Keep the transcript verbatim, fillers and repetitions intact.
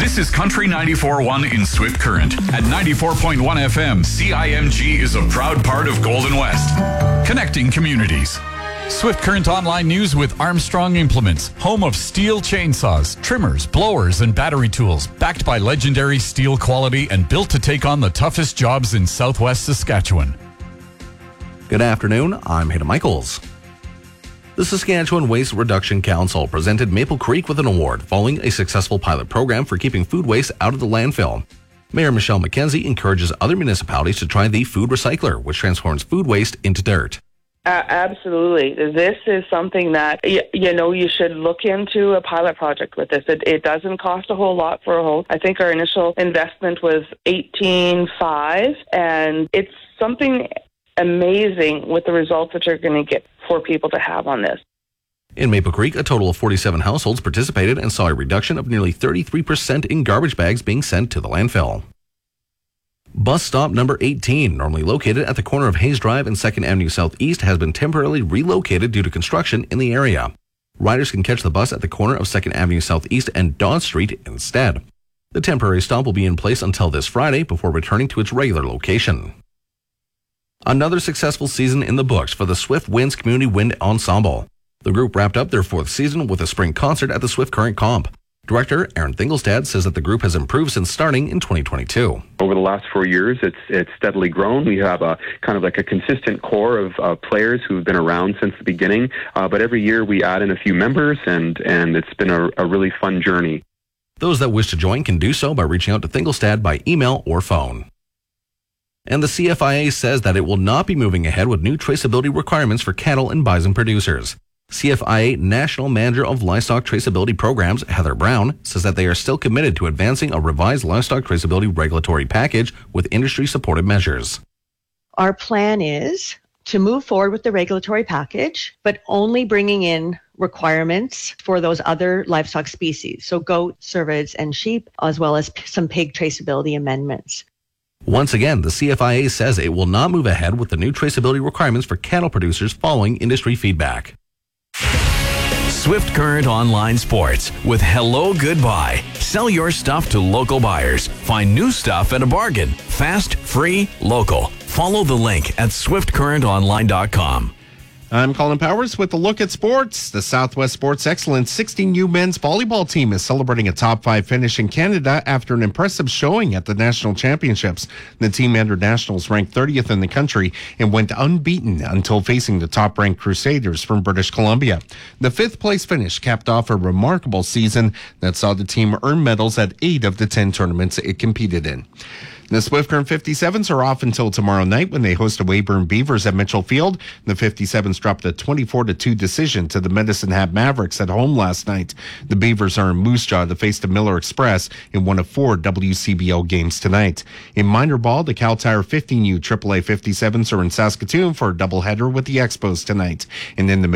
This is Country ninety-four point one in Swift Current. At ninety-four point one F M, C I M G is a proud part of Golden West, connecting communities. Swift Current Online News with Armstrong Implements, home of steel chainsaws, trimmers, blowers, and battery tools, backed by legendary steel quality and built to take on the toughest jobs in southwest Saskatchewan. Good afternoon, I'm Hayden Michaels. The Saskatchewan Waste Reduction Council presented Maple Creek with an award following a successful pilot program for keeping food waste out of the landfill. Mayor Michelle McKenzie encourages other municipalities to try the food recycler, which transforms food waste into dirt. Uh, absolutely. This is something that, you, you know, you should look into a pilot project with this. It, it doesn't cost a whole lot for a whole. I think our initial investment was eighteen five, and it's something amazing with the results that you're going to get for people to have on this. In Maple Creek, a total of forty-seven households participated and saw a reduction of nearly thirty-three percent in garbage bags being sent to the landfill. Bus stop number eighteen, normally located at the corner of Hayes Drive and second Avenue Southeast, has been temporarily relocated due to construction in the area. Riders can catch the bus at the corner of second Avenue Southeast and Dodge Street instead. The temporary stop will be in place until this Friday before returning to its regular location. Another successful season in the books for the Swift Winds Community Wind Ensemble. The group wrapped up their fourth season with a spring concert at the Swift Current Comp. Director Aaron Thingelstad says that the group has improved since starting in twenty twenty-two. Over the last four years, it's it's steadily grown. We have a kind of like a consistent core of uh, players who've been around since the beginning. Uh, but every year we add in a few members, and, and it's been a, a really fun journey. Those that wish to join can do so by reaching out to Thingelstad by email or phone. And the C F I A says that it will not be moving ahead with new traceability requirements for cattle and bison producers. C F I A National Manager of Livestock Traceability Programs, Heather Brown, says that they are still committed to advancing a revised livestock traceability regulatory package with industry-supported measures. Our plan is to move forward with the regulatory package, but only bringing in requirements for those other livestock species, so goat, cervids, and sheep, as well as some pig traceability amendments. Once again, the C F I A says it will not move ahead with the new traceability requirements for cattle producers following industry feedback. Swift Current Online Sports with Hello Goodbye. Sell your stuff to local buyers. Find new stuff at a bargain. Fast, free, local. Follow the link at swift current online dot com. I'm Colin Powers with a look at sports. The Southwest Sports Excellence sixteen U men's volleyball team is celebrating a top five finish in Canada after an impressive showing at the national championships. The team entered nationals ranked thirtieth in the country and went unbeaten until facing the top-ranked Crusaders from British Columbia. The fifth-place finish capped off a remarkable season that saw the team earn medals at eight of the ten tournaments it competed in. The Swift Current fifty-sevens are off until tomorrow night when they host the Weyburn Beavers at Mitchell Field. The fifty-sevens dropped a twenty-four to two decision to the Medicine Hat Mavericks at home last night. The Beavers are in Moose Jaw to face the Miller Express in one of four W C B L games tonight. In minor ball, the Cal Tire fifteen U triple A fifty-sevens are in Saskatoon for a doubleheader with the Expos tonight. And in the